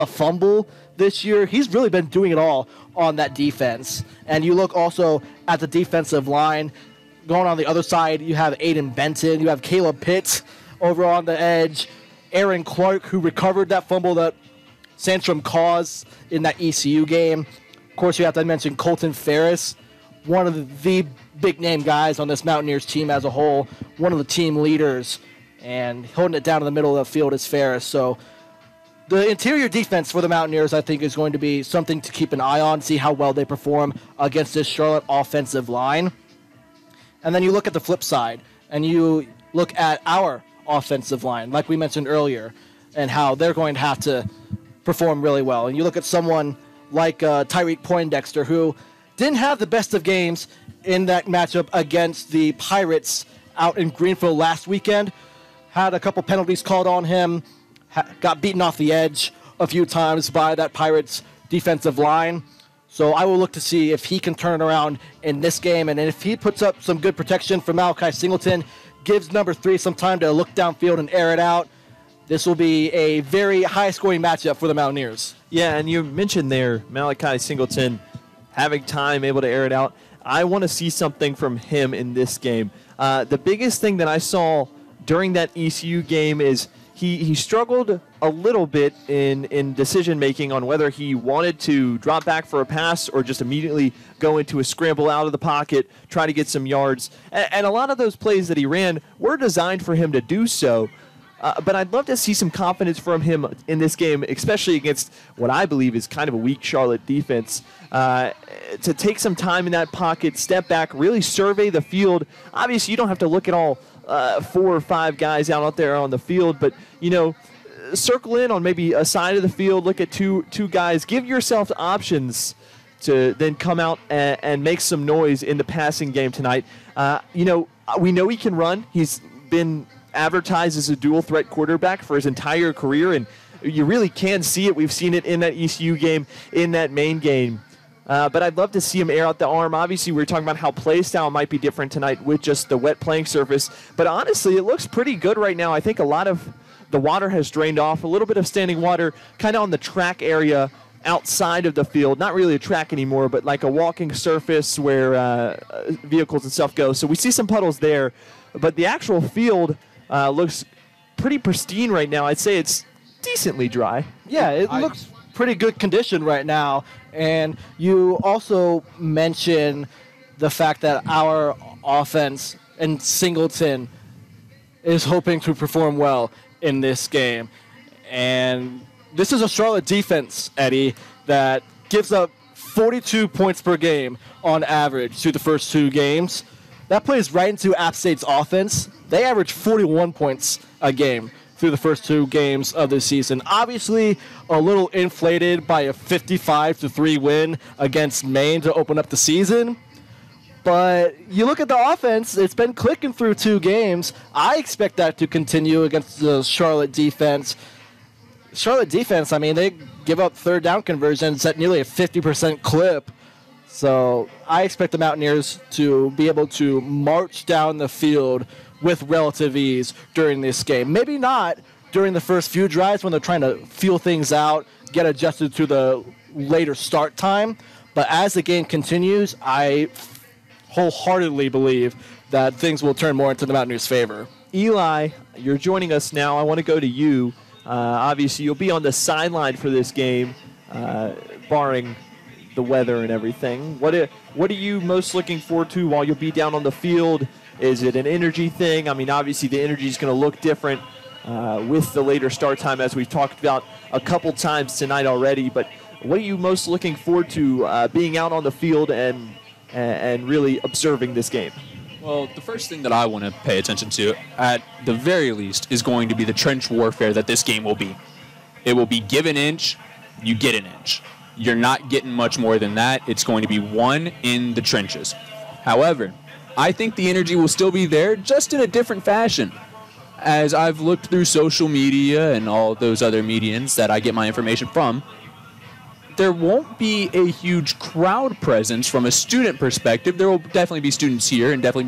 a fumble this year. He's really been doing it all on that defense. And you look also at the defensive line. Going on the other side, you have Aiden Benton. You have Caleb Pitts over on the edge. Aaron Clark, who recovered that fumble that Sandstrom caused in that ECU game. Of course, you have to mention Colton Ferris, one of the big-name guys on this Mountaineers team as a whole, one of the team leaders, and holding it down in the middle of the field is Ferris. So the interior defense for the Mountaineers, I think, is going to be something to keep an eye on, see how well they perform against this Charlotte offensive line. And then you look at the flip side, and you look at our offensive line, like we mentioned earlier, and how they're going to have to perform really well. And you look at someone like Tyreek Poindexter, who didn't have the best of games in that matchup against the Pirates out in Greenfield last weekend. Had a couple penalties called on him, got beaten off the edge a few times by that Pirates defensive line. So I will look to see if he can turn it around in this game. And if he puts up some good protection for Malachi Singleton, gives number 3 some time to look downfield and air it out, this will be a very high-scoring matchup for the Mountaineers. Yeah, and you mentioned there Malachi Singleton having time, able to air it out. I want to see something from him in this game. The biggest thing that I saw during that ECU game is he struggled a little bit in decision-making on whether he wanted to drop back for a pass or just immediately go into a scramble out of the pocket, try to get some yards. And a lot of those plays that he ran were designed for him to do so. But I'd love to see some confidence from him in this game, especially against what I believe is kind of a weak Charlotte defense. To take some time in that pocket, step back, really survey the field. Obviously, you don't have to look at all 4 or 5 guys out there on the field, but, circle in on maybe a side of the field, look at two guys. Give yourself options to then come out and make some noise in the passing game tonight. We know he can run. He's been advertised as a dual threat quarterback for his entire career, and you really can see it. We've seen it in that ECU game, in that main game. But I'd love to see him air out the arm. Obviously, we were talking about how play style might be different tonight with just the wet playing surface. But honestly, it looks pretty good right now. I think a lot of the water has drained off, a little bit of standing water kind of on the track area outside of the field. Not really a track anymore, but like a walking surface where vehicles and stuff go. So we see some puddles there. But the actual field looks pretty pristine right now. I'd say it's decently dry. Yeah, it looks pretty good condition right now. And you also mention the fact that our offense and Singleton is hoping to perform well in this game. And this is a Charlotte defense, Eddie, that gives up 42 points per game on average through the first 2 games. That plays right into App State's offense. They average 41 points a game through the first 2 games of the season. Obviously, a little inflated by a 55-3 win against Maine to open up the season. But you look at the offense, it's been clicking through 2 games. I expect that to continue against the Charlotte defense. Charlotte defense, I mean, they give up third down conversions at nearly a 50% clip. So I expect the Mountaineers to be able to march down the field with relative ease during this game. Maybe not during the first few drives when they're trying to feel things out, get adjusted to the later start time. But as the game continues, I wholeheartedly believe that things will turn more into the Mountaineers' favor. Eli, you're joining us now. I want to go to you. Obviously, you'll be on the sideline for this game, barring the weather and everything. What are you most looking forward to while you'll be down on the field? Is it an energy thing? I mean, obviously the energy is going to look different with the later start time, as we've talked about a couple times tonight already. But what are you most looking forward to being out on the field and really observing this game? Well, the first thing that I want to pay attention to, at the very least, is going to be the trench warfare that this game will be. It will be give an inch, you get an inch. You're not getting much more than that. It's going to be one in the trenches. However, I think the energy will still be there, just in a different fashion. As I've looked through social media and all those other mediums that I get my information from, there won't be a huge crowd presence from a student perspective. There will definitely be students here and definitely